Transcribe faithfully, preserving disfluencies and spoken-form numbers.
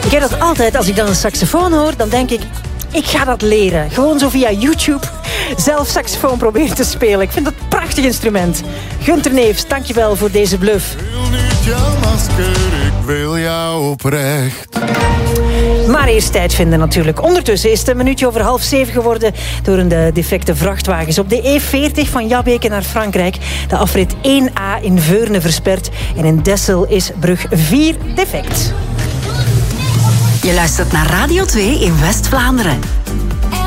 Ik heb dat altijd, als ik dan een saxofoon hoor, dan denk ik, ik ga dat leren. Gewoon zo via YouTube zelf saxofoon proberen te spelen. Ik vind dat een prachtig instrument. Gunter Neefs, dankjewel voor deze bluff. Ik wil niet jouw masker, ik wil jou oprecht. Maar eerst tijd vinden natuurlijk. Ondertussen is het een minuutje over half zeven geworden door een defecte vrachtwagens. Op de E veertig van Jabbeke naar Frankrijk. De afrit één A in Veurne versperd. En in Dessel is brug vier defect. Je luistert naar Radio twee in West-Vlaanderen.